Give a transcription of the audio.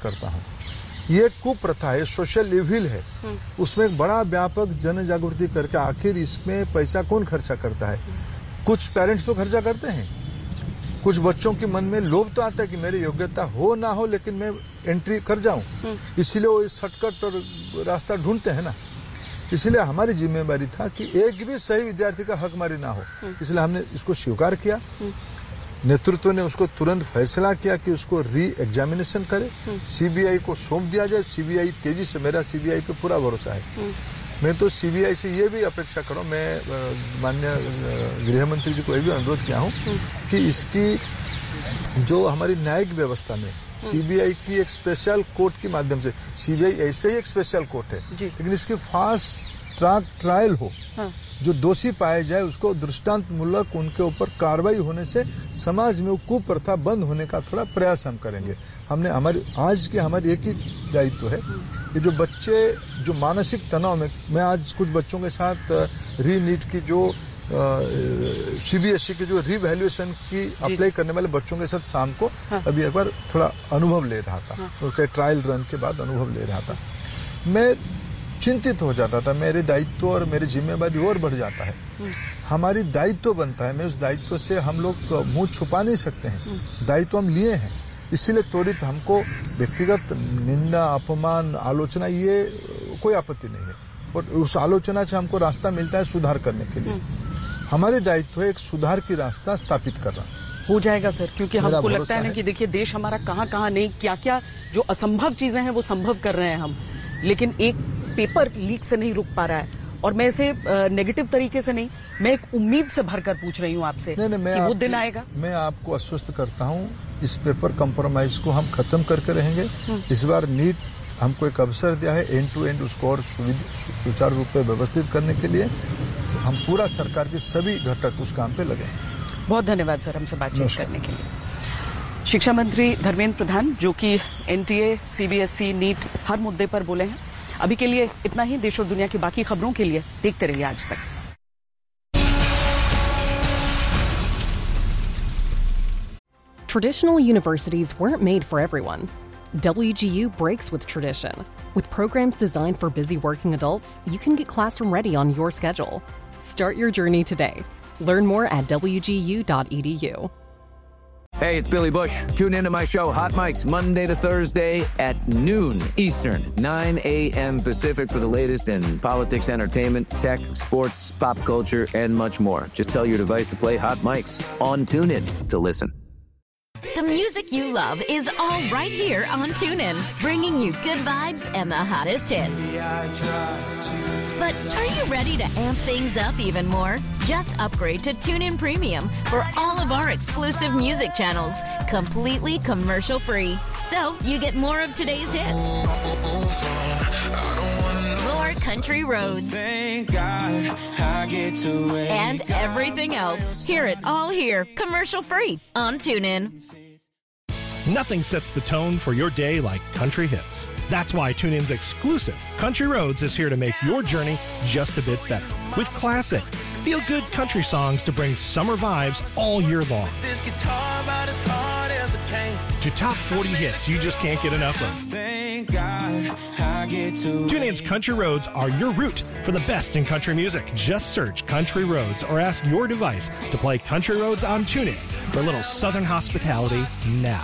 करता हूँ। ये कुप्रथा है, सोशल इविल है। उसमें एक बड़ा व्यापक जन जागृति करके आखिर इसमें पैसा कौन खर्चा करता है? कुछ पेरेंट्स तो खर्चा करते हैं, कुछ बच्चों के मन में लोभ तो आता है कि मेरी योग्यता हो ना हो लेकिन मैं एंट्री कर जाऊं, इसलिए वो शॉर्टकट और रास्ता ढूंढते हैं ना। इसलिए हमारी जिम्मेदारी था कि एक भी सही विद्यार्थी का हकमारी ना हो, इसलिए हमने इसको स्वीकार किया। नेतृत्व ने उसको तुरंत फैसला किया कि उसको री एग्जामिनेशन करे, सीबीआई को सौंप दिया जाए। सीबीआई तेजी से, मेरा सीबीआई पे पूरा भरोसा है। मैं तो सीबीआई से ये भी अपेक्षा करूं, मैं माननीय गृह मंत्री जी को ये भी अनुरोध किया हूं कि इसकी जो हमारी न्यायिक व्यवस्था में सीबीआई की एक स्पेशल कोर्ट के माध्यम से, सीबीआई ऐसे ही एक स्पेशल कोर्ट है, लेकिन इसकी फास्ट ट्रैक ट्रायल हो। जो दोषी पाए जाए उसको दृष्टांतमूलक उनके ऊपर कार्रवाई होने से समाज में कुप्रथा बंद होने का थोड़ा प्रयास हम करेंगे। हमने हमारी एक ही दायित्व है कि जो बच्चे जो मानसिक तनाव में, मैं आज कुछ बच्चों के साथ री नीट की जो सीबीएसई की जो रिवैल्यूएशन की अप्लाई करने वाले बच्चों के साथ शाम को अभी एक बार थोड़ा अनुभव ले रहा था, उसके ट्रायल रन के बाद अनुभव ले रहा था। मैं चिंतित हो जाता था, मेरे दायित्व और मेरी जिम्मेदारी और बढ़ जाता है। हमारी दायित्व बनता है, मैं उस दायित्व से हम लोग मुंह छुपा नहीं सकते हैं, दायित्व हम लिए हैं। इसलिए त्वरित हमको व्यक्तिगत निंदा, अपमान, आलोचना ये कोई आपत्ति नहीं है, और उस आलोचना से हमको रास्ता मिलता है सुधार करने के लिए। हमारे दायित्व है एक सुधार की रास्ता स्थापित करना। हो जाएगा सर, क्योंकि हमको लगता है ना कि देखिए देश हमारा कहाँ नहीं, क्या क्या जो असंभव चीजें हैं वो संभव कर रहे हैं हम, लेकिन एक पेपर लीक से नहीं रुक पा रहा है। और मैं इसे नेगेटिव तरीके से नहीं, मैं एक उम्मीद से भरकर पूछ रही हूँ आपसे कि वो दिन आएगा। मैं आपको आश्वस्त करता हूँ, इस पेपर कंप्रोमाइज को हम खत्म करके रहेंगे। इस बार नीट हमको एक अवसर दिया है एंड टू एंड उसको और सुचारू रूप से व्यवस्थित करने के लिए। हम पूरा सरकार के सभी घटक उस काम पे लगे। बहुत धन्यवाद सर हमसे बातचीत करने के लिए। शिक्षा मंत्री धर्मेंद्र प्रधान, जो कि एनटीए, सीबीएसई, नीट हर मुद्दे पर बोले हैं। अभी के लिए इतना ही। देश और दुनिया की बाकी खबरों के लिए देखते रहिए आज तक। Traditional universities weren't made for everyone. WGU breaks with tradition. With programs designed for busy working adults, you can get classroom ready on your schedule. Start your journey today. Learn more at wgu.edu. Hey, it's Billy Bush. Tune into my show, Hot Mics, Monday to Thursday at noon Eastern, 9 a.m. Pacific for the latest in politics, entertainment, tech, sports, pop culture, and much more. Just tell your device to play Hot Mics on TuneIn to listen. The music you love is all right here on TuneIn, bringing you good vibes and the hottest hits. But are you ready to amp things up even more? Just upgrade to TuneIn Premium for all of our exclusive music channels, completely commercial-free. So you get more of today's hits, more country roads, and everything else. Hear it all here, commercial-free on TuneIn. Nothing sets the tone for your day like country hits. That's why TuneIn's exclusive Country Roads is here to make your journey just a bit better. With classic, feel-good country songs to bring summer vibes all year long. To top 40 hits you just can't get enough of. TuneIn's Country Roads are your route for the best in country music. Just search Country Roads or ask your device to play Country Roads on TuneIn for a little southern hospitality now.